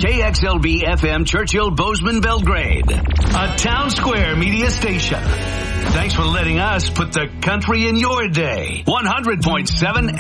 KXLB FM Churchill Bozeman Belgrade, a Town Square media station. Thanks for letting us put the country in your day. 100.7